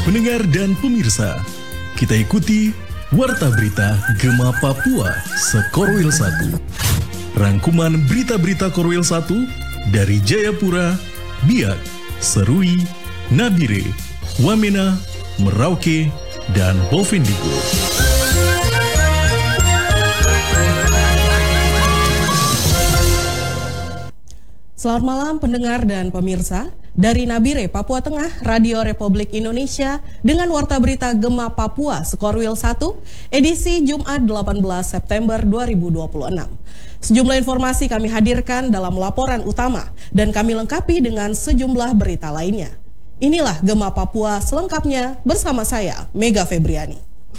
Pendengar dan pemirsa, kita ikuti Warta Berita Gema Papua Sekorwil 1. Rangkuman berita-berita Korwil 1 dari Jayapura, Biak, Serui, Nabire, Wamena, Merauke, dan Bovendigul. Selamat malam pendengar dan pemirsa. Dari Nabire, Papua Tengah, Radio Republik Indonesia dengan Warta Berita Gema Papua Sekorwil 1, edisi Jumat 18 September 2026. Sejumlah informasi kami hadirkan dalam laporan utama dan kami lengkapi dengan sejumlah berita lainnya. Inilah Gema Papua selengkapnya bersama saya, Mega Febriani.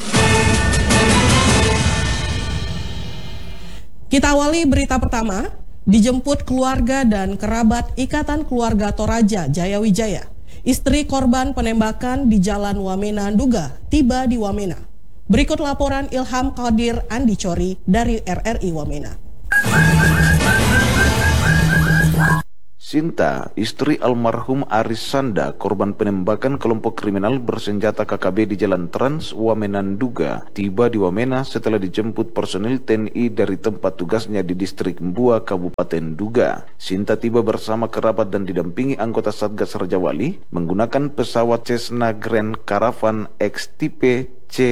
Kita awali berita pertama. Dijemput keluarga dan kerabat Ikatan Keluarga Toraja Jayawijaya. Istri korban penembakan di Jalan Wamena Nduga tiba di Wamena. Berikut laporan Ilham Qadir Andi Cori dari RRI Wamena. Sinta, istri almarhum Aris Sanda, korban penembakan kelompok kriminal bersenjata KKB di Jalan Trans Wamena Nduga, tiba di Wamena setelah dijemput personil TNI dari tempat tugasnya di distrik Mbua, Kabupaten Nduga. Sinta tiba bersama kerabat dan didampingi anggota Satgas Rajawali menggunakan pesawat Cessna Grand Caravan X tipe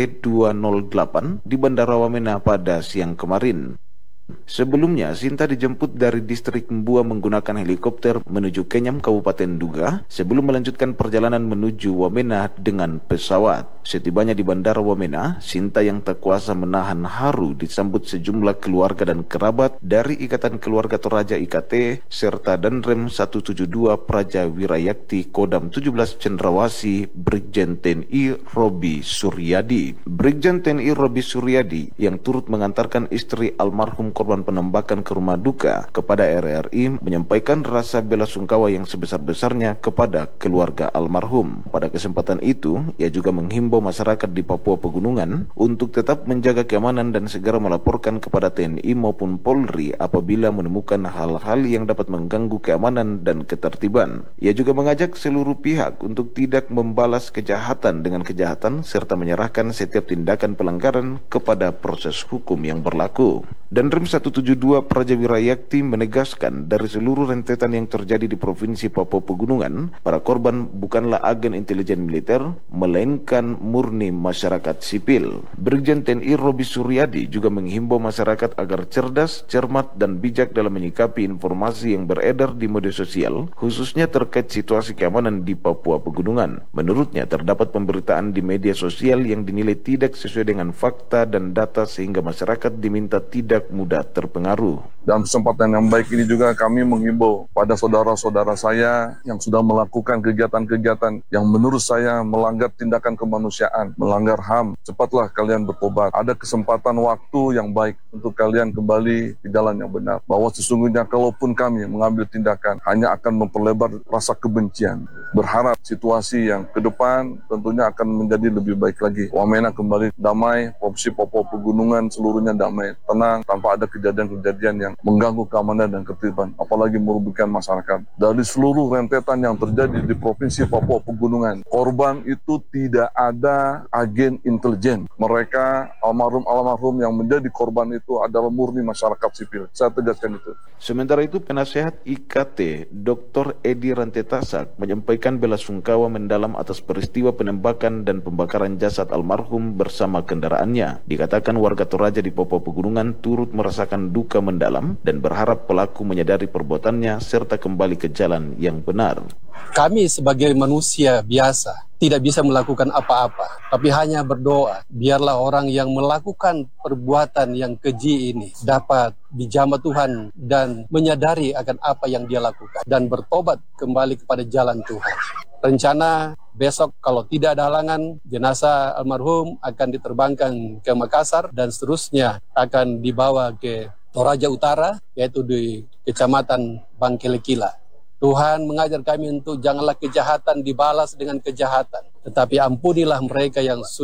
C208 di Bandara Wamena pada siang kemarin. Sebelumnya, Sinta dijemput dari distrik Mbua menggunakan helikopter menuju Kenyam, Kabupaten Nduga, sebelum melanjutkan perjalanan menuju Wamena dengan pesawat. Setibanya di Bandara Wamena, Sinta yang tak kuasa menahan haru disambut sejumlah keluarga dan kerabat dari Ikatan Keluarga Toraja IKT, serta Danrem 172 Praja Wirayakti Kodam 17 Cendrawasih Brigjen TNI Robi Suryadi. Brigjen TNI Robi Suryadi yang turut mengantarkan istri almarhum korban penembakan ke rumah duka kepada RRI menyampaikan rasa bela sungkawa yang sebesar-besarnya kepada keluarga almarhum. Pada kesempatan itu, ia juga menghimbau masyarakat di Papua Pegunungan untuk tetap menjaga keamanan dan segera melaporkan kepada TNI maupun Polri apabila menemukan hal-hal yang dapat mengganggu keamanan dan ketertiban. Ia juga mengajak seluruh pihak untuk tidak membalas kejahatan dengan kejahatan serta menyerahkan setiap tindakan pelanggaran kepada proses hukum yang berlaku. Dan Rem 172 Praja Wirayakti menegaskan dari seluruh rentetan yang terjadi di Provinsi Papua Pegunungan, para korban bukanlah agen intelijen militer, melainkan murni masyarakat sipil. Brigjen TNI Robi Suryadi juga menghimbau masyarakat agar cerdas, cermat, dan bijak dalam menyikapi informasi yang beredar di media sosial, khususnya terkait situasi keamanan di Papua Pegunungan. Menurutnya, terdapat pemberitaan di media sosial yang dinilai tidak sesuai dengan fakta dan data sehingga masyarakat diminta tidak mudah terpengaruh. Dalam kesempatan yang baik ini juga kami menghimbau pada saudara-saudara saya yang sudah melakukan kegiatan-kegiatan yang menurut saya melanggar tindakan kemanusiaan, melanggar HAM. Cepatlah kalian bertobat. Ada kesempatan waktu yang baik untuk kalian kembali di jalan yang benar. Bahwa sesungguhnya kalaupun kami mengambil tindakan hanya akan memperlebar rasa kebencian. Berharap situasi yang ke depan tentunya akan menjadi lebih baik lagi. Wamena kembali damai, Provinsi Papua Pegunungan seluruhnya damai, tenang, tanpa ada kejadian-kejadian yang mengganggu keamanan dan ketertiban, apalagi merugikan masyarakat. Dari seluruh rentetan yang terjadi di Provinsi Papua Pegunungan, korban itu tidak ada agen intelijen. Mereka almarhum yang menjadi korban itu adalah murni masyarakat sipil. Saya tegaskan itu. Sementara itu, penasehat IKT Dr. Edi Rantetasak menyampaikan bela sungkawa mendalam atas peristiwa penembakan dan pembakaran jasad almarhum bersama kendaraannya. Dikatakan warga Toraja di Papua Pegunungan turut merasakan duka mendalam dan berharap pelaku menyadari perbuatannya serta kembali ke jalan yang benar. Kami sebagai manusia biasa tidak bisa melakukan apa-apa, tapi hanya berdoa biarlah orang yang melakukan perbuatan yang keji ini dapat dijamah Tuhan dan menyadari akan apa yang dia lakukan dan bertobat kembali kepada jalan Tuhan. Rencana besok kalau tidak ada halangan, jenazah almarhum akan diterbangkan ke Makassar dan seterusnya akan dibawa ke Toraja Utara, yaitu di Kecamatan Bangkelekila. Tuhan mengajar kami untuk janganlah kejahatan dibalas dengan kejahatan, tetapi ampunilah mereka yang sudah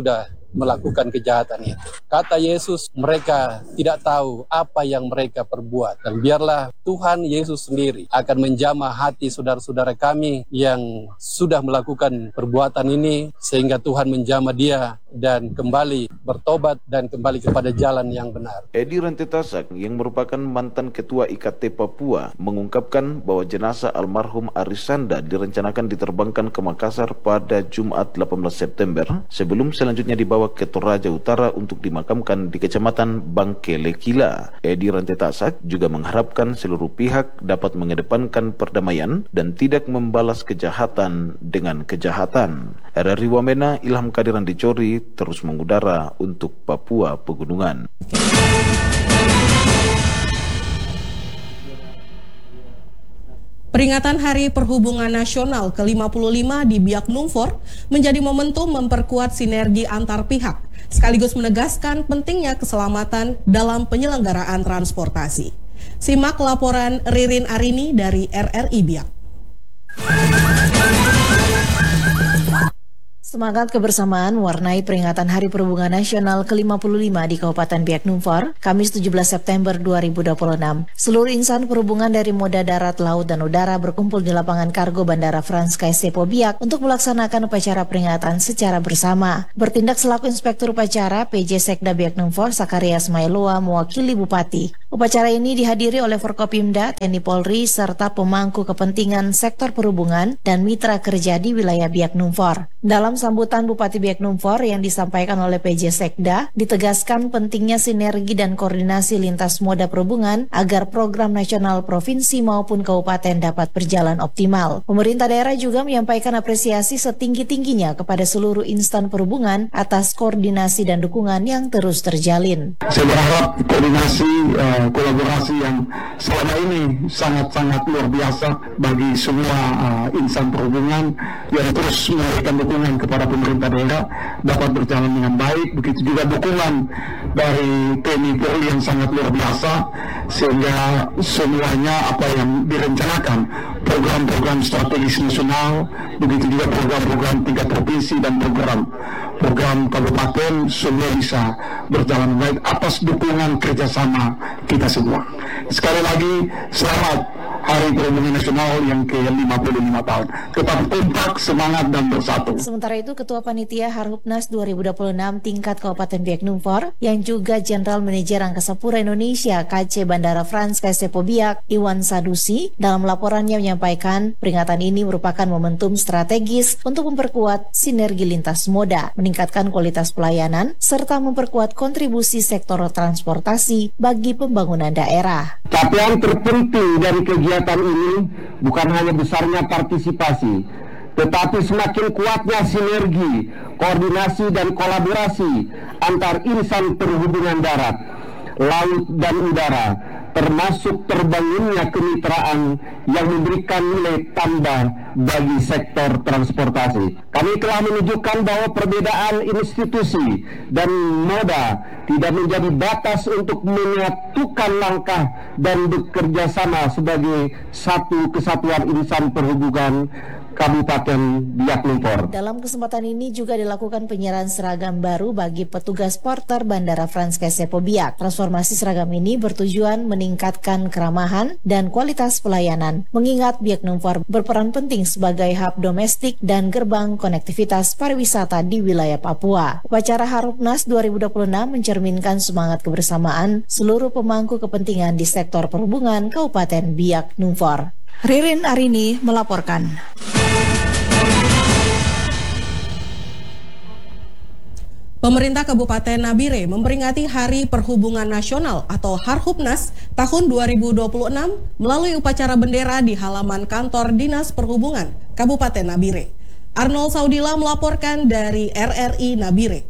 melakukan kejahatan itu. Kata Yesus, mereka tidak tahu apa yang mereka perbuat. Dan biarlah Tuhan Yesus sendiri akan menjamah hati saudara-saudara kami yang sudah melakukan perbuatan ini, sehingga Tuhan menjamah dia dan kembali bertobat dan kembali kepada jalan yang benar. Edi Rantetasak yang merupakan mantan Ketua IKT Papua mengungkapkan bahwa jenazah almarhum Arisanda direncanakan diterbangkan ke Makassar pada Jumat 18 September sebelum selanjutnya dibawa ke Toraja Utara untuk dimakamkan di Kecamatan Bangkelekila. Edi Rantetasak juga mengharapkan seluruh pihak dapat mengedepankan perdamaian dan tidak membalas kejahatan dengan kejahatan. RRI Wamena, Ilham Kadiran Dicori, terus mengudara untuk Papua Pegunungan. Peringatan Hari Perhubungan Nasional ke-55 di Biak Numfor menjadi momentum memperkuat sinergi antar pihak, sekaligus menegaskan pentingnya keselamatan dalam penyelenggaraan transportasi. Simak laporan Ririn Arini dari RRI Biak. Semangat kebersamaan mewarnai peringatan Hari Perhubungan Nasional ke-55 di Kabupaten Biak Numfor, Kamis 17 September 2026. Seluruh insan perhubungan dari moda darat, laut, dan udara berkumpul di lapangan kargo Bandara Frans KSC Biak untuk melaksanakan upacara peringatan secara bersama. Bertindak selaku Inspektur Upacara, PJ Sekda Biak Numfor, Sakarias Mailoa, mewakili Bupati. Upacara ini dihadiri oleh Forkopimda, TNI Polri, serta pemangku kepentingan sektor perhubungan dan mitra kerja di wilayah Biak Numfor. Dalam sambutan Bupati Biak Numfor yang disampaikan oleh PJ Sekda, ditegaskan pentingnya sinergi dan koordinasi lintas moda perhubungan agar program nasional provinsi maupun kabupaten dapat berjalan optimal. Pemerintah daerah juga menyampaikan apresiasi setinggi-tingginya kepada seluruh instan perhubungan atas koordinasi dan dukungan yang terus terjalin. Saya berharap koordinasi, kolaborasi yang selama ini sangat-sangat luar biasa bagi semua insan perhubungan yang terus memberikan dukungan kepada pemerintah daerah dapat berjalan dengan baik. Begitu juga dukungan dari TNI Polri yang sangat luar biasa, sehingga semuanya apa yang direncanakan, program-program strategis nasional, begitu juga program-program tingkat provinsi dan program kabupaten, semua bisa berjalan baik atas dukungan kerjasama kita semua. Sekali lagi, selamat Hari Perhubungan Nasional yang ke-55 tahun. Tetap kompak, semangat, dan bersatu. Sementara itu, Ketua Panitia Harhubnas 2026 tingkat Kabupaten Biak Numfor, yang juga Jenderal Manajer Angkasa Pura Indonesia KC Bandara Frans KSC Biak, Iwan Sadusi, dalam laporannya menyampaikan peringatan ini merupakan momentum strategis untuk memperkuat sinergi lintas moda, meningkatkan kualitas pelayanan, serta memperkuat kontribusi sektor transportasi bagi pembangunan daerah. Capaian terpenting dari kegiatan ini bukan hanya besarnya partisipasi, tetapi semakin kuatnya sinergi, koordinasi, dan kolaborasi antar insan perhubungan darat, laut, dan udara, termasuk terbangunnya kemitraan yang memberikan nilai tambah bagi sektor transportasi. Kami telah menunjukkan bahwa perbedaan institusi dan moda tidak menjadi batas untuk menyatukan langkah dan bekerja sama sebagai satu kesatuan insan perhubungan Kabupaten Biak Numfor. Dalam kesempatan ini juga dilakukan penyerahan seragam baru bagi petugas porter Bandara Frans KSC Biak. Transformasi seragam ini bertujuan meningkatkan keramahan dan kualitas pelayanan, mengingat Biak Numfor berperan penting sebagai hub domestik dan gerbang konektivitas pariwisata di wilayah Papua. Upacara Harhubnas 2026 mencerminkan semangat kebersamaan seluruh pemangku kepentingan di sektor perhubungan Kabupaten Biak Numfor. Ririn Arini melaporkan. Pemerintah Kabupaten Nabire memperingati Hari Perhubungan Nasional atau Harhubnas tahun 2026 melalui upacara bendera di halaman kantor Dinas Perhubungan Kabupaten Nabire. Arnold Saudila melaporkan dari RRI Nabire.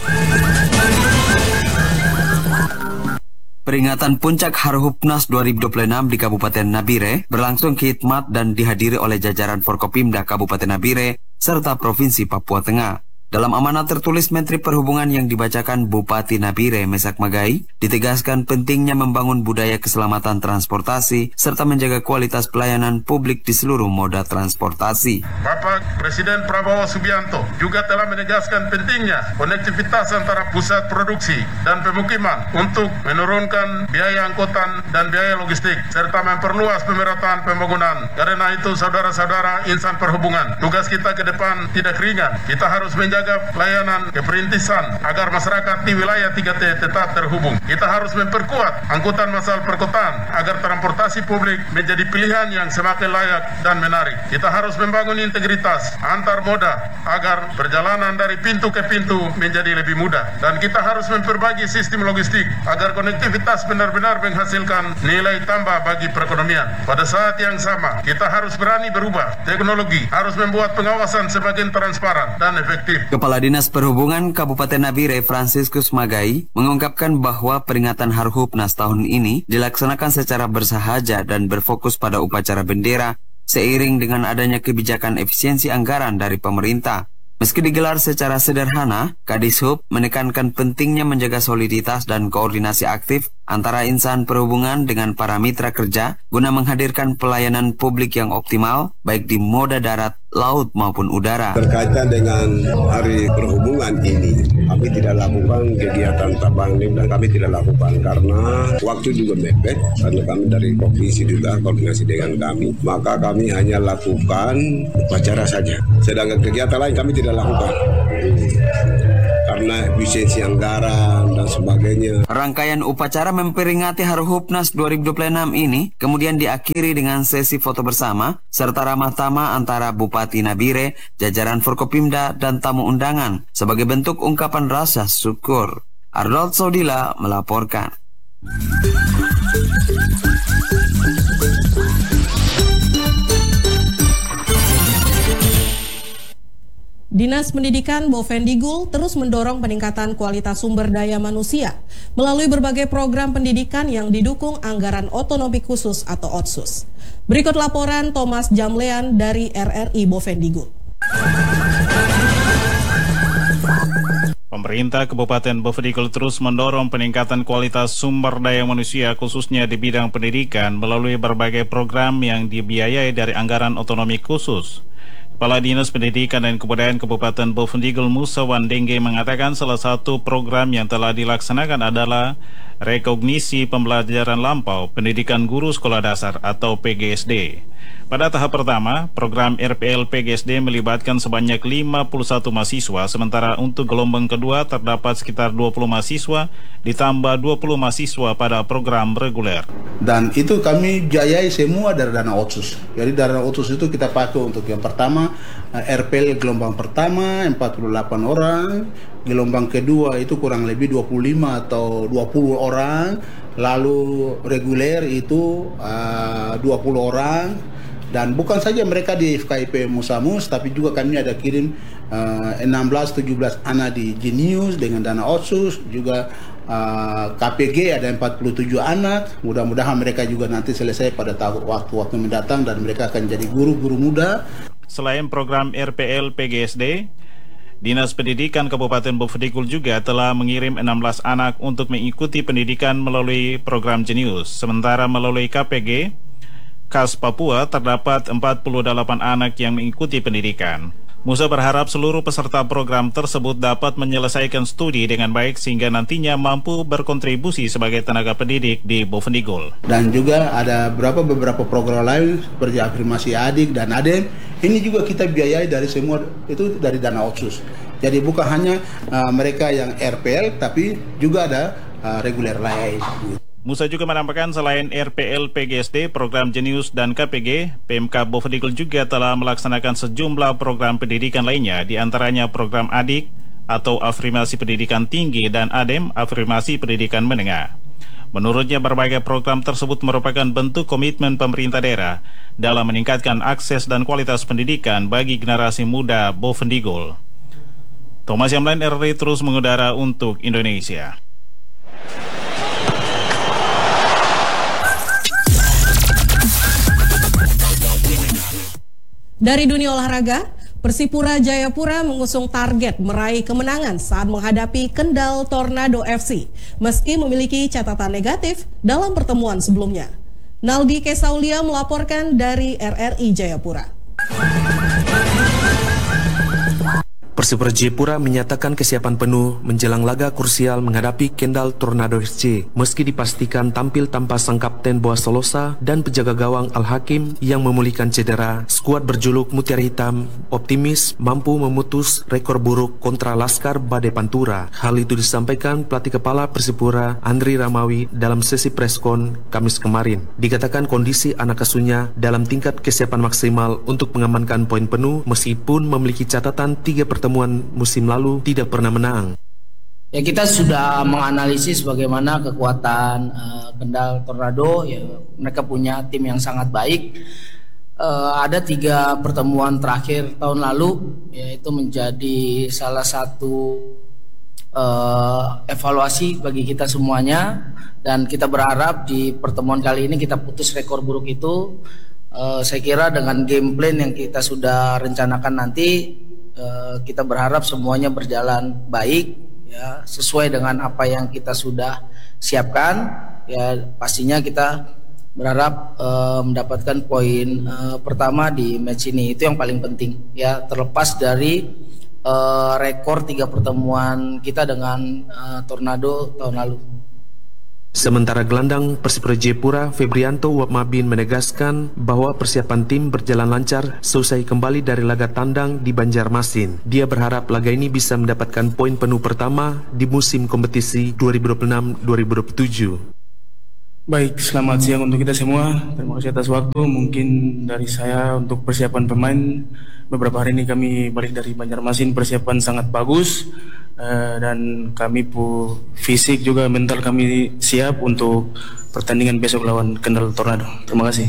Peringatan puncak Harhubnas 2026 di Kabupaten Nabire berlangsung khidmat dan dihadiri oleh jajaran Forkopimda Kabupaten Nabire serta Provinsi Papua Tengah. Dalam amanat tertulis Menteri Perhubungan yang dibacakan Bupati Nabire Mesak Magai, ditegaskan pentingnya membangun budaya keselamatan transportasi serta menjaga kualitas pelayanan publik di seluruh moda transportasi. Bapak Presiden Prabowo Subianto juga telah menegaskan pentingnya konektivitas antara pusat produksi dan pemukiman untuk menurunkan biaya angkutan dan biaya logistik serta memperluas pemerataan pembangunan. Karena itu saudara-saudara insan perhubungan, tugas kita ke depan tidak ringan. Kita harus menjaga pelayanan keperintisan agar masyarakat di wilayah 3T tetap terhubung. Kita harus memperkuat angkutan massal perkotaan agar transportasi publik menjadi pilihan yang semakin layak dan menarik. Kita harus membangun integritas antar moda agar perjalanan dari pintu ke pintu menjadi lebih mudah. Dan kita harus memperbagi sistem logistik agar konektivitas benar-benar menghasilkan nilai tambah bagi perekonomian. Pada saat yang sama, kita harus berani berubah. Teknologi harus membuat pengawasan semakin transparan dan efektif. Kepala Dinas Perhubungan Kabupaten Nabire Franciscus Magai mengungkapkan bahwa peringatan Harhubnas tahun ini dilaksanakan secara bersahaja dan berfokus pada upacara bendera seiring dengan adanya kebijakan efisiensi anggaran dari pemerintah. Meski digelar secara sederhana, Kadishub menekankan pentingnya menjaga soliditas dan koordinasi aktif antara insan perhubungan dengan para mitra kerja guna menghadirkan pelayanan publik yang optimal baik di moda darat, laut maupun udara. Berkaitan dengan hari perhubungan ini, kami tidak lakukan kegiatan tabanglim dan kami tidak lakukan karena waktu juga mepet, karena kami dari provinsi juga koordinasi dengan kami, maka kami hanya lakukan upacara saja. Sedangkan kegiatan lain kami tidak lakukan karena efisiensi anggaran dan sebagainya. Rangkaian upacara memperingati Harhubnas 2026 ini kemudian diakhiri dengan sesi foto bersama serta ramah tamah antara Bupati Nabire, jajaran Forkopimda dan tamu undangan sebagai bentuk ungkapan rasa syukur. Arnold Sodila melaporkan. Dinas Pendidikan Bovendigul terus mendorong peningkatan kualitas sumber daya manusia melalui berbagai program pendidikan yang didukung anggaran otonomi khusus atau OTSUS. Berikut laporan Thomas Jamlean dari RRI Bovendigul. Pemerintah Kabupaten Bovendigul terus mendorong peningkatan kualitas sumber daya manusia khususnya di bidang pendidikan melalui berbagai program yang dibiayai dari anggaran otonomi khusus. Kepala Dinas Pendidikan dan Kebudayaan Kabupaten Bovendigul Musa Wandenge mengatakan salah satu program yang telah dilaksanakan adalah rekognisi pembelajaran lampau pendidikan guru sekolah dasar atau PGSD. Pada tahap pertama, program RPL PGSD melibatkan sebanyak 51 mahasiswa, sementara untuk gelombang kedua terdapat sekitar 20 mahasiswa, ditambah 20 mahasiswa pada program reguler. Dan itu kami biayai semua dari dana OTSUS. Jadi dana OTSUS itu kita pakai untuk yang pertama, RPL gelombang pertama 48 orang, gelombang kedua itu kurang lebih 25 atau 20 orang, lalu reguler itu 20 orang. Dan bukan saja mereka di FKIP Musamus, tapi juga kami ada kirim 16-17 anak di Genius dengan dana OTSUS, juga KPG ada 47 anak. Mudah-mudahan mereka juga nanti selesai pada waktu-waktu mendatang dan mereka akan jadi guru-guru muda. Selain program RPL PGSD, Dinas Pendidikan Kabupaten Bovendigul juga telah mengirim 16 anak untuk mengikuti pendidikan melalui program Genius. Sementara melalui KPG KAS Papua terdapat 48 anak yang mengikuti pendidikan. Musa berharap seluruh peserta program tersebut dapat menyelesaikan studi dengan baik sehingga nantinya mampu berkontribusi sebagai tenaga pendidik di Bovendigul. Dan juga ada beberapa program lain seperti afirmasi adik dan ADEM. Ini juga kita biayai dari semua itu dari dana OTSUS. Jadi bukan hanya mereka yang RPL tapi juga ada reguler lain. Musa juga menambahkan selain RPL PGSD, program Genius dan KPG, PMK Bovendigul juga telah melaksanakan sejumlah program pendidikan lainnya, diantaranya program ADIK atau Afirmasi Pendidikan Tinggi dan ADEM, Afirmasi Pendidikan Menengah. Menurutnya berbagai program tersebut merupakan bentuk komitmen pemerintah daerah dalam meningkatkan akses dan kualitas pendidikan bagi generasi muda Bovendigul. Thomas Yamlan, RRI terus mengudara untuk Indonesia. Dari dunia olahraga, Persipura Jayapura mengusung target meraih kemenangan saat menghadapi Kendal Tornado FC, meski memiliki catatan negatif dalam pertemuan sebelumnya. Naldi Kesaulia melaporkan dari RRI Jayapura. Persipura Jayapura menyatakan kesiapan penuh menjelang laga krusial menghadapi Kendal Tornado FC, meski dipastikan tampil tanpa sang kapten Boas Solosa dan penjaga gawang Al-Hakim yang memulihkan cedera. Skuad berjuluk Mutiara Hitam optimis mampu memutus rekor buruk kontra Laskar Badai Pantura. Hal itu disampaikan pelatih kepala Persipura Andri Ramawi dalam sesi preskon Kamis kemarin. Dikatakan kondisi anak asuhnya dalam tingkat kesiapan maksimal untuk mengamankan poin penuh meskipun memiliki catatan 3 pertemuan musim lalu tidak pernah menang. Ya, kita sudah menganalisis bagaimana kekuatan Kendal Tornado. Ya, mereka punya tim yang sangat baik. Ada 3 pertemuan terakhir tahun lalu, yaitu menjadi salah satu evaluasi bagi kita semuanya, dan kita berharap di pertemuan kali ini kita putus rekor buruk itu. Saya kira dengan game plan yang kita sudah rencanakan nanti, kita berharap semuanya berjalan baik, ya, sesuai dengan apa yang kita sudah siapkan. Ya, pastinya kita berharap mendapatkan poin pertama di match ini, itu yang paling penting, ya, terlepas dari rekor 3 pertemuan kita dengan Tornado tahun lalu. Sementara gelandang Persipura Jayapura Febrianto Wapmabin menegaskan bahwa persiapan tim berjalan lancar selesai kembali dari laga tandang di Banjarmasin. Dia berharap laga ini bisa mendapatkan poin penuh pertama di musim kompetisi 2026-2027. Baik, selamat siang untuk kita semua. Terima kasih atas waktu. Mungkin dari saya untuk persiapan pemain, beberapa hari ini kami balik dari Banjarmasin, persiapan sangat bagus. Dan kami fisik juga mental kami siap untuk pertandingan besok lawan Kendal Tornado. Terima kasih.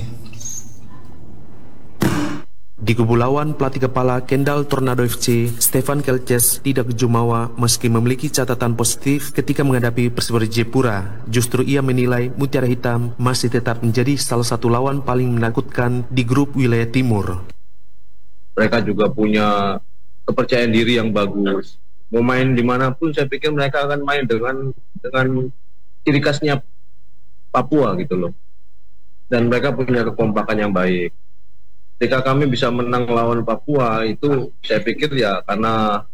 Di kubu lawan, pelatih kepala Kendal Tornado FC, Stefan Kelces, tidak jumawa meski memiliki catatan positif ketika menghadapi Persipura Jayapura. Justru ia menilai Mutiara Hitam masih tetap menjadi salah satu lawan paling menakutkan di grup wilayah timur. Mereka juga punya kepercayaan diri yang bagus. Mau main dimanapun, saya pikir mereka akan main dengan ciri khasnya Papua gitu loh. Dan mereka punya kekompakan yang baik. Ketika kami bisa menang lawan Papua itu, saya pikir ya karena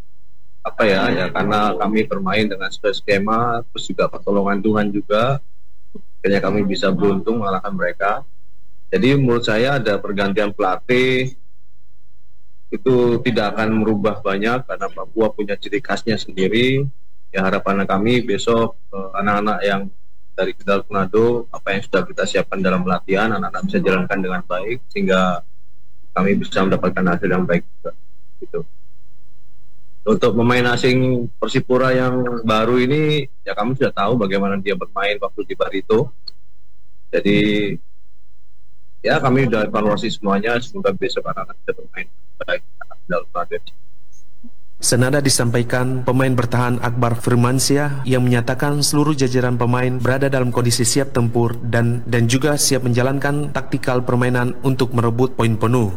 karena kami bermain dengan sesuai skema, terus juga pertolongan Tuhan juga, akhirnya kami bisa beruntung mengalahkan mereka. Jadi menurut saya ada pergantian pelatih itu tidak akan merubah banyak karena Papua punya ciri khasnya sendiri. Ya, harapan kami besok anak-anak yang dari Kendal Tornado, apa yang sudah kita siapkan dalam latihan, anak-anak bisa jalankan dengan baik sehingga kami bisa mendapatkan hasil yang baik juga. Gitu. Untuk pemain asing Persipura yang baru ini, ya kami sudah tahu bagaimana dia bermain waktu di Barito. Jadi ya kami sudah evaluasi semuanya, semoga besok anak-anak bisa bermain baik dalam Tornado. Senada disampaikan pemain bertahan Akbar Firmansyah yang menyatakan seluruh jajaran pemain berada dalam kondisi siap tempur dan juga siap menjalankan taktikal permainan untuk merebut poin penuh.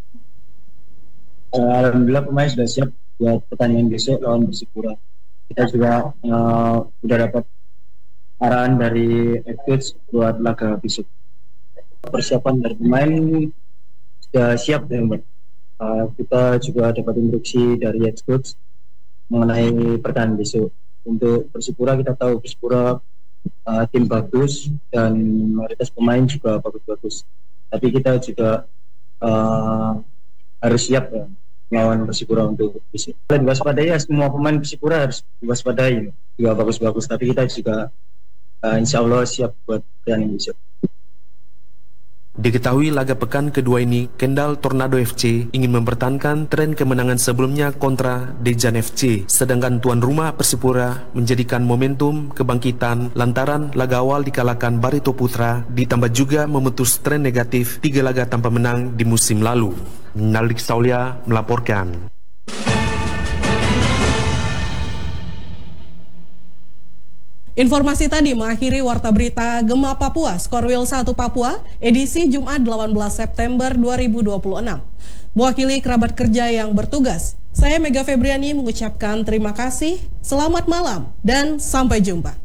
Alhamdulillah pemain sudah siap buat pertandingan besok lawan Persipura. Kita juga sudah dapat arahan dari coach buat laga besok. Persiapan dari pemain sudah siap ya, Mbak. Kita juga dapat instruksi dari head coach mengenai pertandingan besok. Untuk Persipura kita tahu Persipura tim bagus dan mayoritas pemain juga bagus-bagus. Tapi kita juga harus siap ya melawan Persipura untuk besok. Diwaspadai ya, semua pemain Persipura harus diwaspadai. Juga bagus-bagus, tapi kita juga insya Allah siap buat pertandingan besok. Diketahui laga pekan kedua ini, Kendal Tornado FC ingin mempertahankan tren kemenangan sebelumnya kontra Dejan FC. Sedangkan tuan rumah Persipura menjadikan momentum kebangkitan lantaran laga awal dikalahkan Barito Putra, ditambah juga memutus tren negatif 3 laga tanpa menang di musim lalu. Naldi Kesaulia melaporkan. Informasi tadi mengakhiri Warta Berita Gema Papua, Skorwil 1 Papua, edisi Jumat 18 September 2026. Mewakili kerabat kerja yang bertugas, saya Mega Febriani mengucapkan terima kasih, selamat malam, dan sampai jumpa.